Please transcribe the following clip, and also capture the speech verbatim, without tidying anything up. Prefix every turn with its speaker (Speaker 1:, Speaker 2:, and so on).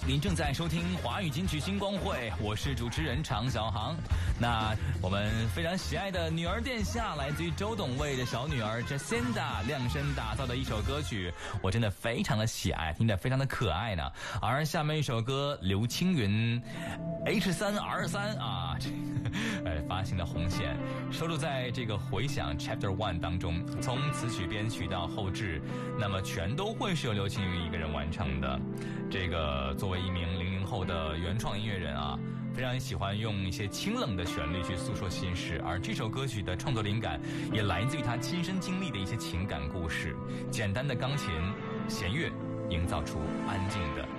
Speaker 1: 您正在收听华语金曲星光会，我是主持人常小航。那我们非常喜爱的女儿殿下，来自于周董卫的小女儿 Jacinda 量身打造的一首歌曲，我真的非常的喜爱，听着非常的可爱呢。而下面一首歌，刘青云 H 三 R 三 啊，这个呃发行的红线收录在这个回响 Chapter One 当中，从词曲编曲到后制，那么全都会是由刘青云一个人完成的。这个作为一名零零后的原创音乐人啊，非常喜欢用一些清冷的旋律去诉说心事，而这首歌曲的创作灵感也来自于他亲身经历的一些情感故事。简单的钢琴弦乐营造出安静的